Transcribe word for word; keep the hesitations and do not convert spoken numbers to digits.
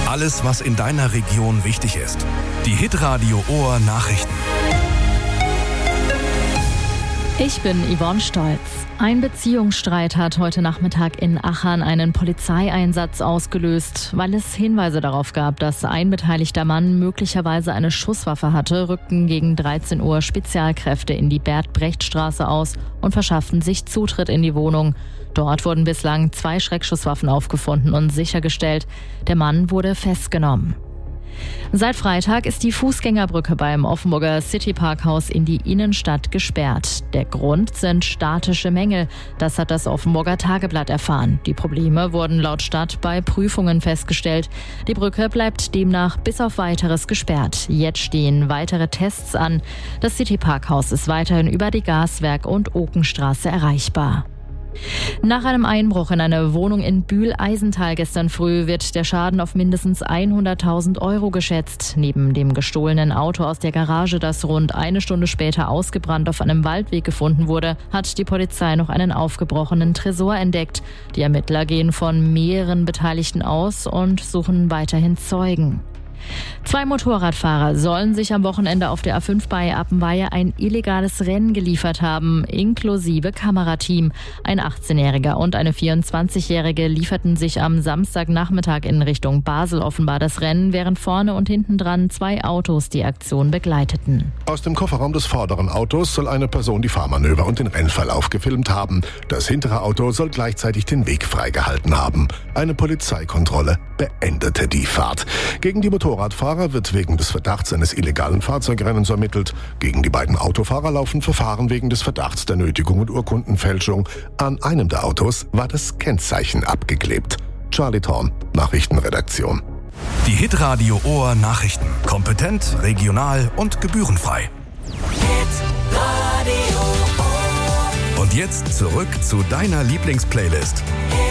Alles, was in deiner Region wichtig ist. Die Hitradio Ohr Nachrichten. Ich bin Yvonne Stolz. Ein Beziehungsstreit hat heute Nachmittag in Achern einen Polizeieinsatz ausgelöst. Weil es Hinweise darauf gab, dass ein beteiligter Mann möglicherweise eine Schusswaffe hatte, rückten gegen dreizehn Uhr Spezialkräfte in die Bert-Brecht-Straße aus und verschafften sich Zutritt in die Wohnung. Dort wurden bislang zwei Schreckschusswaffen aufgefunden und sichergestellt. Der Mann wurde festgenommen. Seit Freitag ist die Fußgängerbrücke beim Offenburger Cityparkhaus in die Innenstadt gesperrt. Der Grund sind statische Mängel. Das hat das Offenburger Tageblatt erfahren. Die Probleme wurden laut Stadt bei Prüfungen festgestellt. Die Brücke bleibt demnach bis auf Weiteres gesperrt. Jetzt stehen weitere Tests an. Das Cityparkhaus ist weiterhin über die Gaswerk- und Okenstraße erreichbar. Nach einem Einbruch in eine Wohnung in Bühl-Eisental gestern früh wird der Schaden auf mindestens hunderttausend Euro geschätzt. Neben dem gestohlenen Auto aus der Garage, das rund eine Stunde später ausgebrannt auf einem Waldweg gefunden wurde, hat die Polizei noch einen aufgebrochenen Tresor entdeckt. Die Ermittler gehen von mehreren Beteiligten aus und suchen weiterhin Zeugen. Zwei Motorradfahrer sollen sich am Wochenende auf der A fünf bei Appenweier ein illegales Rennen geliefert haben, inklusive Kamerateam. Ein achtzehnjähriger und eine vierundzwanzigjährige lieferten sich am Samstagnachmittag in Richtung Basel offenbar das Rennen, während vorne und hinten dran zwei Autos die Aktion begleiteten. Aus dem Kofferraum des vorderen Autos soll eine Person die Fahrmanöver und den Rennverlauf gefilmt haben. Das hintere Auto soll gleichzeitig den Weg freigehalten haben. Eine Polizeikontrolle beendete die Fahrt. Gegen die Motorradfahrer wird wegen des Verdachts eines illegalen Fahrzeugrennens ermittelt. Gegen die beiden Autofahrer laufen Verfahren wegen des Verdachts der Nötigung und Urkundenfälschung. An einem der Autos war das Kennzeichen abgeklebt. Charlie Thorn, Nachrichtenredaktion. Die Hitradio Ohr Nachrichten. Kompetent, regional und gebührenfrei. Und jetzt zurück zu deiner Lieblingsplaylist.